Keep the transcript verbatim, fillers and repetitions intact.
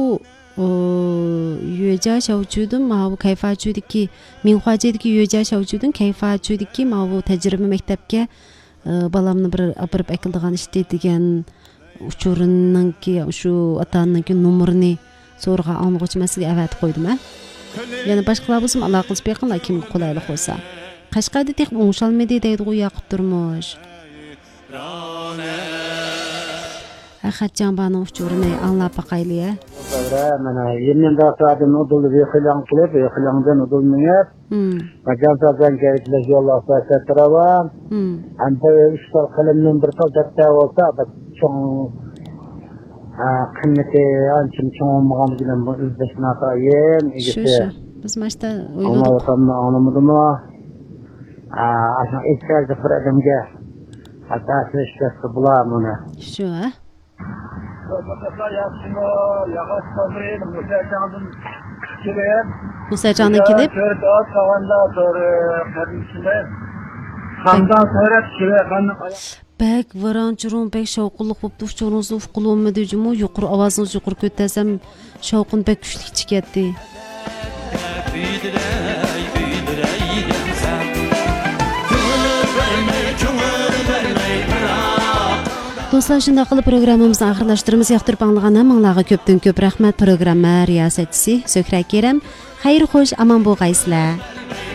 Bu yueja şavcudun mavu kayfacudiki minxuajediki yueja şavcudun kayfacudiki mavu tecrübe mektepke balamni bir apırıp ekildigan işte degan uçurununki şu atanınki numarini so'rg'a olmoqchi emasligiga avat qo'ydim a. Yana boshqalar bo'lsa aloqa qilib beqinlar kimga qulaylik bo'lsa. Qashqarda tex o'ngshalmaydi deydi u yoqib turmush. Axatjan bana uçurini anlap bakaylıya. Mana yeniden daha saatin odulu bir kılan kılıp, bir kılandan odulmayıp. Macan sazan gerekli yollar saatte taravan. Anta üstel kılımın bir tal datta olsa, çok kıymeti ançım çok olmağım gibi bu üzleşme atayım. Şu şu. Biz maçta oynadık. Ama vatanını anlamadım ama. Aşağı ister de fıradımca. Hatta seçkesi bulam onu. Şu ha? Musa Can'ın kilip? Bek varan çurun bek şavqulluq boptu uçurunuzu ufqulum dejumu yuqur avazınız yuqur kötesem şavqun bek güçlük çıketdi. Dostlar, shunday qilib programmamizni oxirlashtiramiz. Yoqtirib anglagan hammalarga ko'pdan ko'p rahmat. Programma riyosatchisi So'kra Kerem. Xayr xo'sh, omon bo'lg'aysizlar.